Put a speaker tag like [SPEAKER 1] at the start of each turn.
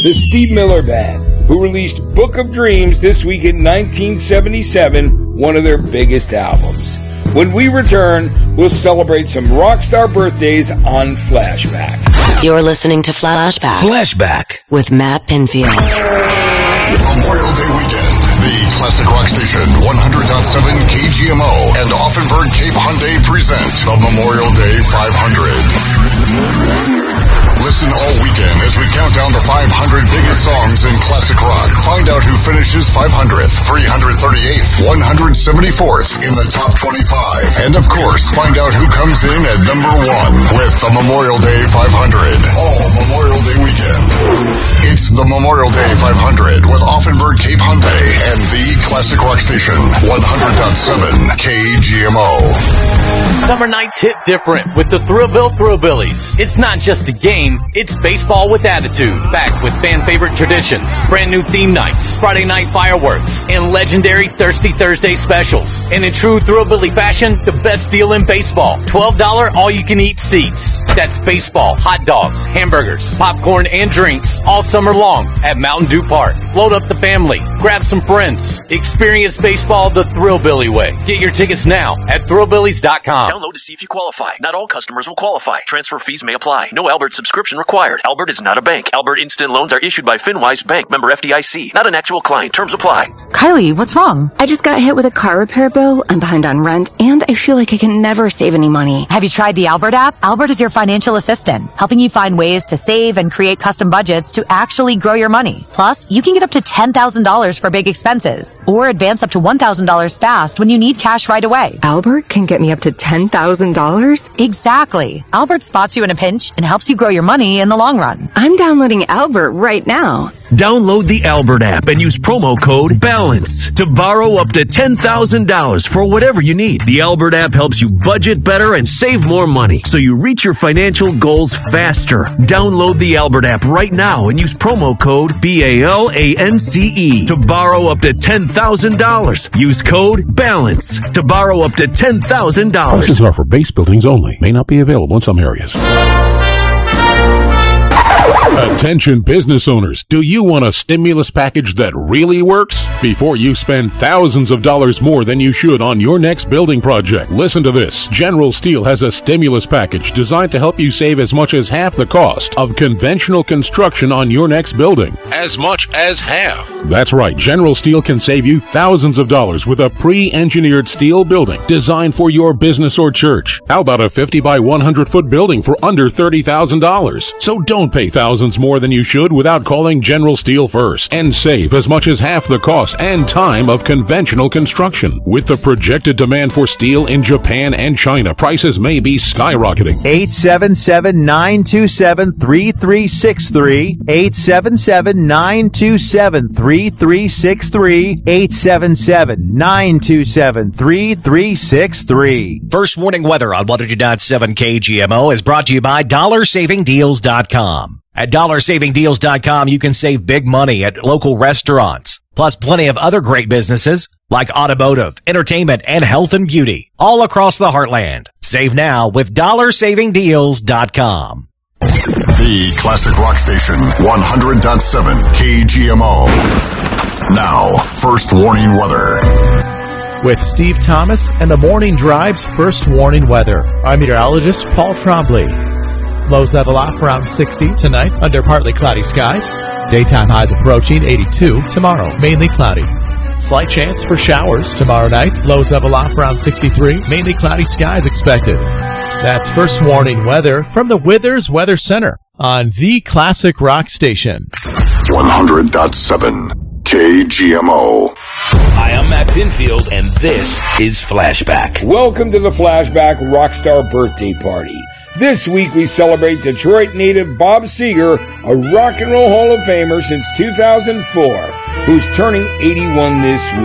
[SPEAKER 1] The Steve Miller Band, who released Book of Dreams this week in 1977, one of their biggest albums. When we return, we'll celebrate some rock star birthdays on Flashback.
[SPEAKER 2] You're listening to Flashback with Matt Pinfield.
[SPEAKER 3] Memorial Day weekend, the Classic Rock Station 100.7 KGMO and Offenburg Cape Hyundai present the Memorial Day 500. Listen all weekend as we count down the 500 biggest songs in classic rock. Find out who finishes 500th, 338th, 174th in the top 25. And of course, find out who comes in at number 1 with the Memorial Day 500. All Memorial Day weekend. It's the Memorial Day 500 with Offenburg Cape Hyundai and the Classic Rock Station 100.7 KGMO.
[SPEAKER 4] Summer nights hit different with the Thrillville Thrillbillies. It's not just a game, it's baseball with attitude. Back with fan favorite traditions, brand new theme nights, Friday night fireworks, and legendary Thirsty Thursday specials. And in true Thrillbilly fashion, the best deal in baseball. $12 all-you-can-eat seats. That's baseball, hot dogs, hamburgers, popcorn, and drinks all summer long at Mountain Dew Park. Load up the family. Grab some friends. Experience baseball the Thrillbilly way. Get your tickets now at thrillbillies.com.
[SPEAKER 5] Download to see if you qualify. Not all customers will qualify. Transfer fees may apply. No Albert subscription required. Albert is not a bank. Albert Instant Loans are issued by FinWise Bank, member FDIC. Not an actual client. Terms apply.
[SPEAKER 6] Kylie, what's wrong? I just got hit with a car repair bill. I'm behind on rent, and I feel like I can never save any money.
[SPEAKER 7] Have you tried the Albert app? Albert is your financial assistant, helping you find ways to save and create custom budgets to actually grow your money. Plus, you can get up to $10,000 for big expenses, or advance up to $1,000 fast when you need cash right away.
[SPEAKER 6] Albert can get me up to $10,000?
[SPEAKER 7] Exactly. Albert spots you in a pinch and helps you grow your money in the long run.
[SPEAKER 6] I'm downloading Albert right now.
[SPEAKER 8] Download the Albert app and use promo code BALANCE to borrow up to $10,000 for whatever you need. The Albert app helps you budget better and save more money so you reach your financial goals faster. Download the Albert app right now and use promo code BALANCE to borrow up to $10,000. Use code BALANCE to borrow up to $10,000.
[SPEAKER 9] Prices are for base buildings only. May not be available in some areas. Attention business owners, do you want a stimulus package that really works? Before you spend thousands of dollars more than you should on your next building project, listen to this. General Steel has a stimulus package designed to help you save as much as half the cost of conventional construction on your next building. As much as half. That's right, General Steel can save you thousands of dollars with a pre-engineered steel building designed for your business or church. How about a 50 by 100 foot building for under $30,000? So don't pay thousands more than you should without calling General Steel first and save as much as half the cost and time of conventional construction. With the projected demand for steel in Japan and China, prices may be skyrocketing.
[SPEAKER 10] 877-927-3363. 877-927-3363. 877-927-3363.
[SPEAKER 11] First warning weather on 100.7 KGMO is brought to you by DollarSavingDeals.com. At DollarSavingDeals.com, you can save big money at local restaurants, plus plenty of other great businesses like automotive, entertainment, and health and beauty, all across the heartland. Save now with DollarSavingDeals.com.
[SPEAKER 3] The Classic Rock Station 100.7 KGMO. Now, first warning weather.
[SPEAKER 12] With Steve Thomas and the Morning Drive's first warning weather, I'm meteorologist Paul Trombley. Lows level off around 60 tonight under partly cloudy skies. Daytime highs approaching 82 tomorrow, mainly cloudy. Slight chance for showers tomorrow night. Lows level off around 63, mainly cloudy skies expected. That's first warning weather from the Withers Weather Center on the Classic Rock Station.
[SPEAKER 3] 100.7 KGMO.
[SPEAKER 8] Hi, I'm Matt Pinfield, and this is Flashback.
[SPEAKER 1] Welcome to the Flashback Rockstar Birthday Party. This week we celebrate Detroit native Bob Seger, a Rock and Roll Hall of Famer since 2004, who's turning 81 this week.